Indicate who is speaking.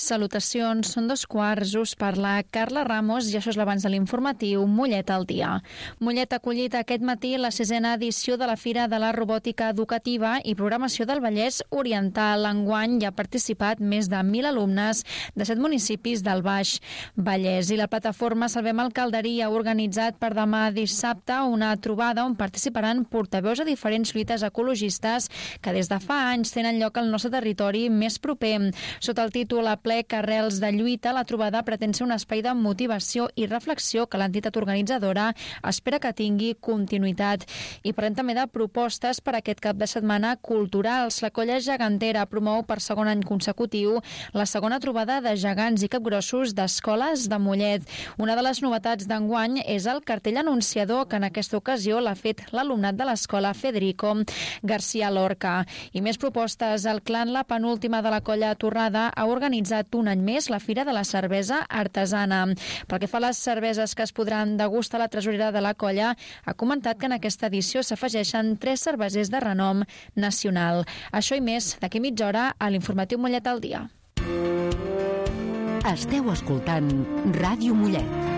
Speaker 1: Salutacions, són 2:15, us parla Carla Ramos i això és l'abans de l'informatiu Mollet al dia. Mollet ha acollit aquest matí la 6a edició de la Fira de la Robòtica Educativa i Programació del Vallès Oriental. Enguany hi ha participat més de 1.000 alumnes de 7 municipis del Baix Vallès i la plataforma Salvem el Calderí ha organitzat per demà dissabte una trobada on participaran portaveus a diferents lluites ecologistes que des de fa anys tenen lloc al nostre territori més proper. Sota el títol Aplec Arrels de Lluita, la trobada pretén ser un espai de motivació i reflexió que l'entitat organitzadora espera que tingui continuïtat. I parlem també de propostes per aquest cap de setmana culturals. La Colla Gegantera promou per segon any consecutiu la segona trobada de gegants i capgrossos d'escoles de Mollet. Una de les novetats d'enguany és el cartell anunciador que en aquesta ocasió l'ha fet l'alumnat de l'escola Federico García Lorca. I més propostes. El clan, la penúltima de la Colla Torrada, ha organitzat un any més la Fira de la Cervesa Artesana. Pel que fa a les cerveses que es podran degustar, la tresorera de la colla ha comentat que en aquesta edició s'afegeixen 3 cervesers de renom nacional. Això i més d'aquí mitja hora a l'informatiu Mollet al dia.
Speaker 2: Esteu escoltant Ràdio Mollet.